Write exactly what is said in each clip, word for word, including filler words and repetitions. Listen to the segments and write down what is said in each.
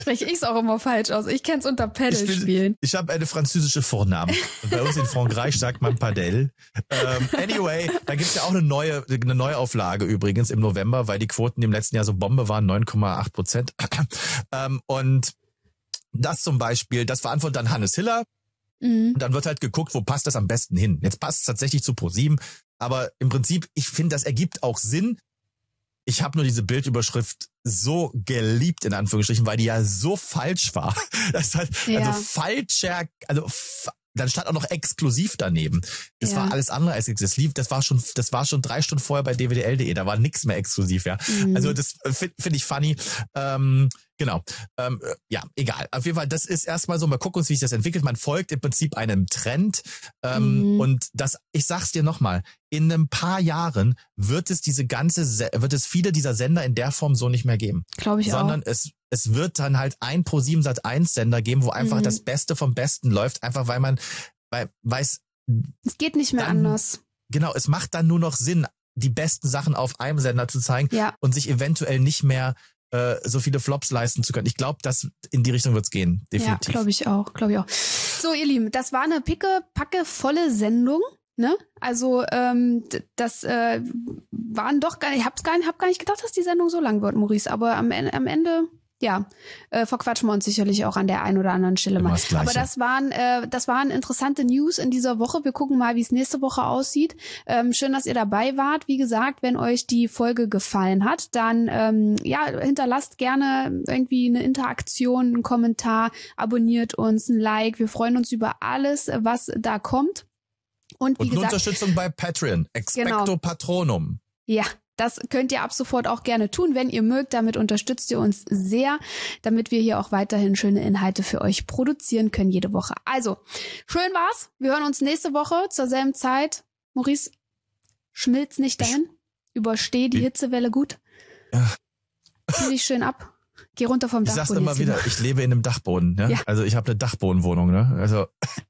Spreche ich es auch immer falsch aus. Ich kenne es unter Paddle spielen. Ich, ich habe eine französische Vornamen. Und bei uns in Frankreich sagt man Padel. Ähm, anyway, da gibt's ja auch eine neue eine Neuauflage übrigens im November, weil die Quoten im letzten Jahr so Bombe waren, neun Komma acht Prozent. ähm, und das zum Beispiel, das verantwortet dann Hannes Hiller. Mhm. Und dann wird halt geguckt, wo passt das am besten hin. Jetzt passt es tatsächlich zu ProSieben. Aber im Prinzip, ich finde, das ergibt auch Sinn. Ich habe nur diese Bildüberschrift so geliebt, in Anführungsstrichen, weil die ja so falsch war. Das hat, ja. Also falscher, also dann stand auch noch exklusiv daneben. Das ja. war alles andere als exklusiv. Das war schon, das war schon drei Stunden vorher bei d w d l punkt d e. Da war nichts mehr exklusiv, ja. Mhm. Also das finde find ich funny. Ähm, genau. Ähm, ja, egal. Auf jeden Fall, das ist erstmal so, mal gucken uns, wie sich das entwickelt. Man folgt im Prinzip einem Trend. Ähm, mhm. Und das, ich sag's dir nochmal, in ein paar Jahren wird es diese ganze, wird es viele dieser Sender in der Form so nicht mehr geben. Glaube ich Sondern auch. es Es wird dann halt ein ProSieben Sat eins Sender geben, wo einfach mhm. das Beste vom Besten läuft, einfach weil man weil weiß. Es geht nicht mehr dann, anders. Genau, es macht dann nur noch Sinn, die besten Sachen auf einem Sender zu zeigen ja. und sich eventuell nicht mehr äh, so viele Flops leisten zu können. Ich glaube, dass in die Richtung wird's gehen, definitiv. Ja, glaube ich auch, glaube ich auch. So, ihr Lieben, das war eine picke, packe volle Sendung. Ne? Also ähm, das äh, waren doch gar nicht, ich hab's gar nicht, hab gar nicht gedacht, dass die Sendung so lang wird, Maurice. Aber am Ende, am Ende ja, äh, verquatschen wir uns sicherlich auch an der einen oder anderen Stelle mal. Das Aber das waren, äh, das waren interessante News in dieser Woche. Wir gucken mal, wie es nächste Woche aussieht. Ähm, schön, dass ihr dabei wart. Wie gesagt, wenn euch die Folge gefallen hat, dann ähm, ja hinterlasst gerne irgendwie eine Interaktion, einen Kommentar, abonniert uns, ein Like. Wir freuen uns über alles, was da kommt. Und, wie Und gesagt, Unterstützung bei Patreon. Expecto genau. Patronum. Ja, das könnt ihr ab sofort auch gerne tun, wenn ihr mögt. Damit unterstützt ihr uns sehr, damit wir hier auch weiterhin schöne Inhalte für euch produzieren können jede Woche. Also, schön war's. Wir hören uns nächste Woche zur selben Zeit. Maurice, schmilz nicht dahin. Übersteh die Hitzewelle gut. Ja. Zieh dich schön ab. Geh runter vom Dachboden. Ich sag's immer wieder, ich lebe in einem Dachboden. Ne? Ja. Also ich habe eine Dachbodenwohnung. Ne? Also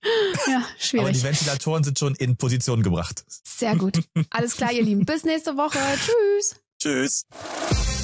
ja, schwierig. Aber die Ventilatoren sind schon in Position gebracht. Sehr gut. Alles klar, ihr Lieben. Bis nächste Woche. Tschüss. Tschüss.